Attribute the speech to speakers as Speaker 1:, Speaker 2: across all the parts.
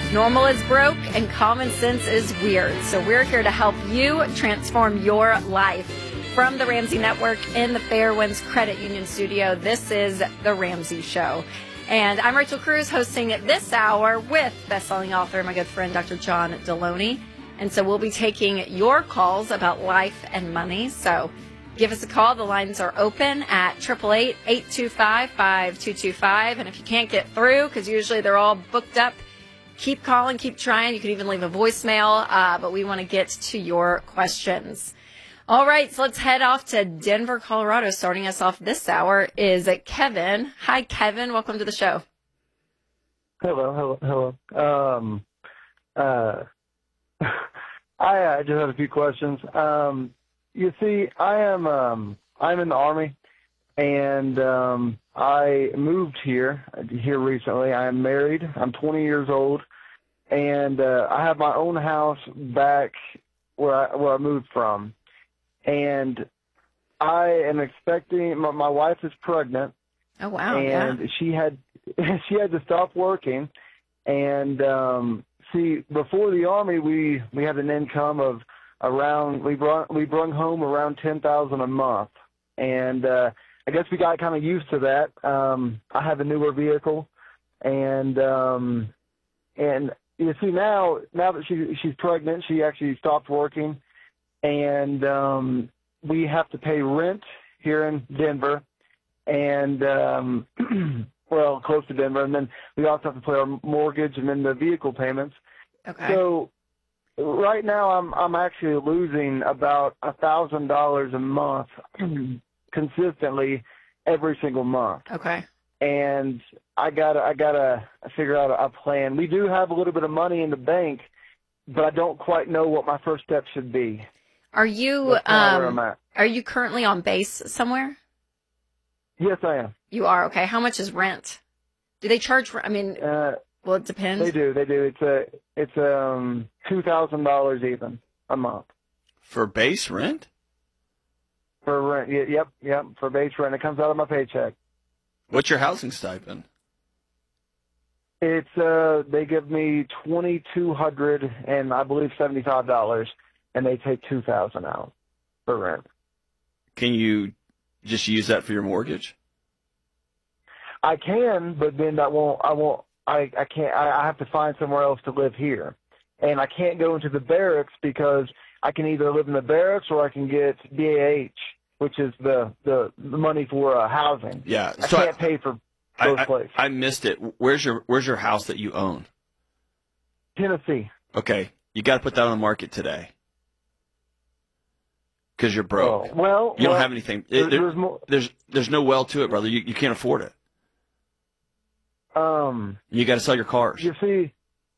Speaker 1: Normal is broke and common sense is weird. So we're here to help you transform your life. From the Ramsey Network in the Fairwinds Credit Union studio, this is The Ramsey Show. And I'm Rachel Cruz, hosting this hour with best-selling author, my good friend, Dr. John Deloney. And so we'll be taking your calls about life and money. So give us a call. The lines are open at 888-825-5225. And if you can't get through, because usually they're all booked up, keep calling, keep trying. You can even leave a voicemail, but we want to get to your questions. All right, so let's head off to Denver, Colorado. Starting us off this hour is Kevin. Hi, Kevin. Welcome to the show.
Speaker 2: Hello. I just had a few questions. You see, I'm in the Army, and I moved here recently. I'm married. I'm 20 years old, and I have my own house back where I moved from. And I am expecting. My wife is pregnant.
Speaker 1: Oh wow!
Speaker 2: And
Speaker 1: yeah.
Speaker 2: she had to stop working. And see, before the Army, we had an income of around we brung home around $10,000 a month. And I guess we got kind of used to that. I have a newer vehicle, and you see now that she's pregnant, she actually stopped working. And we have to pay rent here in Denver, and well, close to Denver, and then we also have to pay our mortgage and then the vehicle payments.
Speaker 1: Okay.
Speaker 2: So right now I'm actually losing about $1,000 a month consistently every single month.
Speaker 1: Okay.
Speaker 2: And I gotta figure out a plan. We do have a little bit of money in the bank, but I don't quite know what my first step should be.
Speaker 1: Are you currently on base somewhere?
Speaker 2: Yes, I am.
Speaker 1: You are. Okay. How much is rent? Do they charge? I mean, well, it depends.
Speaker 2: They do. It's $2,000 even a month
Speaker 3: for base rent.
Speaker 2: For rent, yep. For base rent, it comes out of my paycheck.
Speaker 3: What's your housing stipend?
Speaker 2: It's they give me $2,200 and I believe $75. And they take $2,000 out for rent.
Speaker 3: Can you just use that for your mortgage?
Speaker 2: I can, but then I can't. I have to find somewhere else to live here, and I can't go into the barracks because I can either live in the barracks or I can get BAH, which is the money for housing.
Speaker 3: Yeah,
Speaker 2: I can't pay for those places.
Speaker 3: I missed it. Where's your house that you own?
Speaker 2: Tennessee.
Speaker 3: Okay, you got to put that on the market today. Because you're broke.
Speaker 2: Oh, well,
Speaker 3: you don't have anything. There's no well to it, brother. You can't afford it. You got to sell your cars.
Speaker 2: You see,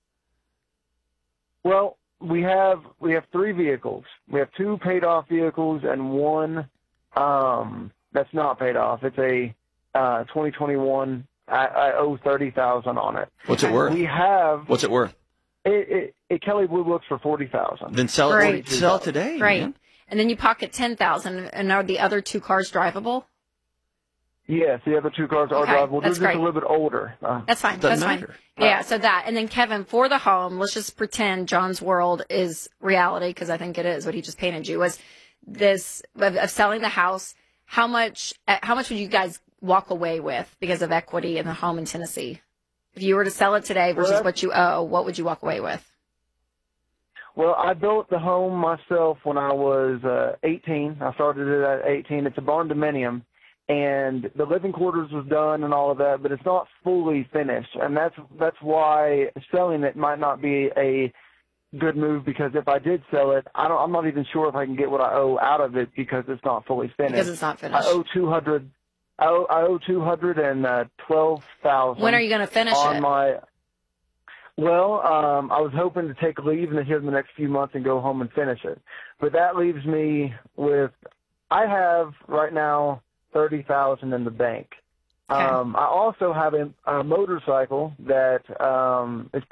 Speaker 2: well, we have 3 vehicles. We have 2 paid off vehicles and 1 that's not paid off. It's a 2021. I owe $30,000 on it.
Speaker 3: What's it worth? What's it worth?
Speaker 2: It Kelly Blue Books for $40,000.
Speaker 3: Then sell it. Sell it today.
Speaker 1: Right.
Speaker 3: Man.
Speaker 1: And then you pocket $10,000. And are the other 2 cars drivable?
Speaker 2: Yes, the other 2 cars are drivable. They're just a little bit older.
Speaker 1: That's fine. That's fine. Yeah, so that. And then, Kevin, for the home, let's just pretend John's world is reality, because I think it is what he just painted you, was this of selling the house. How much would you guys walk away with because of equity in the home in Tennessee? If you were to sell it today versus what you owe, what would you walk away with?
Speaker 2: Well, I built the home myself when I was 18. I started it at 18. It's a barn dominium, and the living quarters was done and all of that, but it's not fully finished, and that's why selling it might not be a good move, because if I did sell it, I'm not even sure if I can get what I owe out of it because it's not fully finished.
Speaker 1: Because it's not finished.
Speaker 2: I owe $200. I owe $212,000.
Speaker 1: When are you going to finish it?
Speaker 2: Well, I was hoping to take leave here in the next few months and go home and finish it. But that leaves me with, I have right now $30,000 in the bank.
Speaker 1: Okay.
Speaker 2: I also have a motorcycle that is